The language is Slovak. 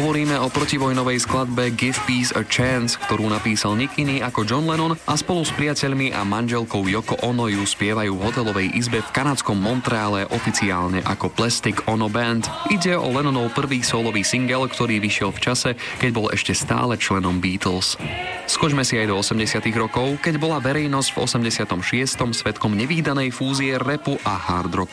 Hovoríme o protivojnovej skladbe Give Peace a Chance, ktorú napísal nik iný ako John Lennon a spolu s priateľmi a manželkou Yoko Ono ju spievajú v hotelovej izbe v kanadskom Montreale oficiálne ako Plastic Ono Band. Ide o Lennonov prvý solový single, ktorý vyšiel v čase, keď bol ešte stále členom Beatles. Skočme si aj do 80. rokov, keď bola verejnosť v 86. svedkom nevídanej fúzie rapu a hard rocku.